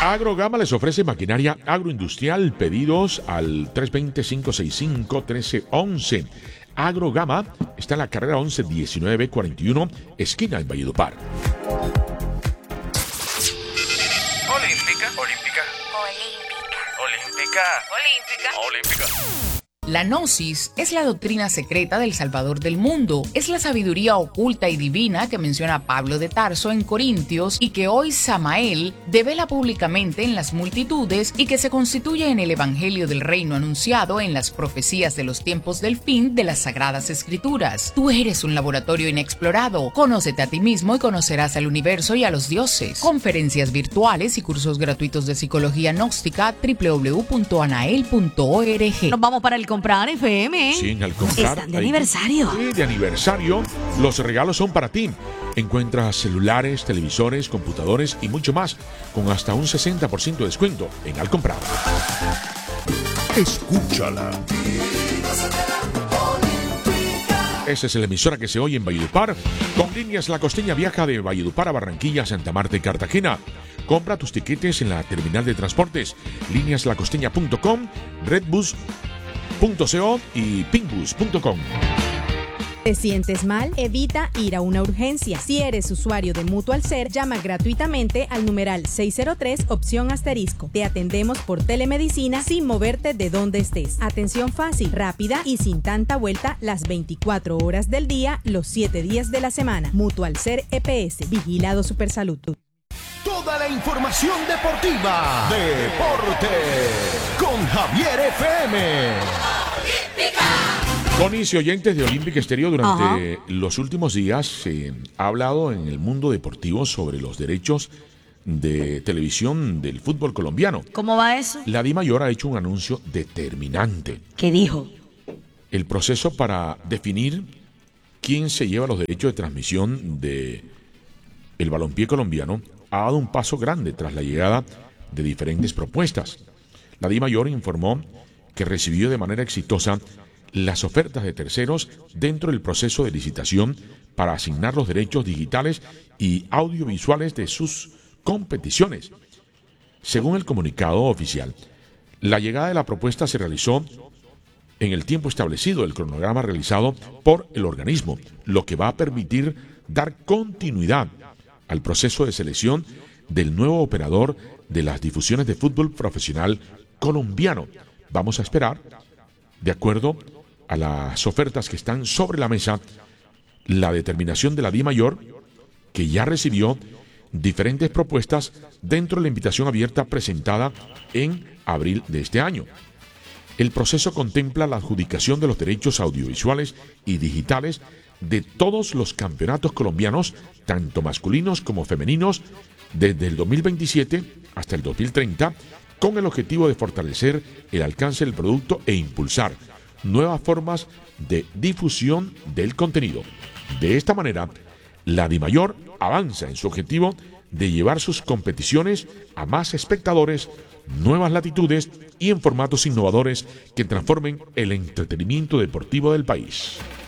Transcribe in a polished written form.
Agrogama les ofrece maquinaria agroindustrial. Pedidos al 320-565-1311. Agrogama está en la carrera 11-19-41, esquina en Valledupar. Olímpica, olímpica, olímpica, olímpica, olímpica. La Gnosis es la doctrina secreta del Salvador del mundo. Es la sabiduría oculta y divina que menciona Pablo de Tarso en Corintios y que hoy Samael devela públicamente en las multitudes y que se constituye en el Evangelio del Reino anunciado en las profecías de los tiempos del fin de las Sagradas Escrituras. Tú eres un laboratorio inexplorado. Conócete a ti mismo y conocerás al universo y a los dioses. Conferencias virtuales y cursos gratuitos de psicología gnóstica www.anael.org. Nos vamos para el Comprar FM. Sí, al comprar. Están de aniversario. Sí, de aniversario. Los regalos son para ti. Encuentras celulares, televisores, computadores y mucho más con hasta un 60% de descuento en Al Comprar. Escúchala. Esa es la emisora que se oye en Valledupar. Con Líneas La Costeña viaja de Valledupar a Barranquilla, Santa Marta y Cartagena. Compra tus tiquetes en la terminal de transportes lineaslacosteña.com, redbus.co y pingbus.com. ¿Te sientes mal? Evita ir a una urgencia. Si eres usuario de Mutual Ser, llama gratuitamente al numeral 603 opción asterisco. Te atendemos por telemedicina sin moverte de donde estés. Atención fácil, rápida y sin tanta vuelta las 24 horas del día, los 7 días de la semana. Mutual Ser EPS, Vigilado Supersalud. Toda la información deportiva. Deporte con Javier FM. Conis y oyentes de Olímpica Estéreo, durante los últimos días se ha hablado en el mundo deportivo sobre los derechos de televisión del fútbol colombiano. ¿Cómo va eso? La DIMAYOR ha hecho un anuncio determinante. ¿Qué dijo? El proceso para definir quién se lleva los derechos de transmisión de el balompié colombiano ha dado un paso grande tras la llegada de diferentes propuestas. La DIMAYOR informó que recibió de manera exitosa las ofertas de terceros dentro del proceso de licitación para asignar los derechos digitales y audiovisuales de sus competiciones. Según el comunicado oficial, la llegada de la propuesta se realizó en el tiempo establecido del cronograma realizado por el organismo, lo que va a permitir dar continuidad al proceso de selección del nuevo operador de las difusiones de fútbol profesional colombiano. Vamos a esperar, de acuerdo a las ofertas que están sobre la mesa, la determinación de la DIMAYOR, que ya recibió diferentes propuestas dentro de la invitación abierta presentada en abril de este año. El proceso contempla la adjudicación de los derechos audiovisuales y digitales de todos los campeonatos colombianos, tanto masculinos como femeninos, desde el 2027 hasta el 2030, con el objetivo de fortalecer el alcance del producto e impulsar nuevas formas de difusión del contenido. De esta manera, la DIMAYOR avanza en su objetivo de llevar sus competiciones a más espectadores, nuevas latitudes y en formatos innovadores que transformen el entretenimiento deportivo del país.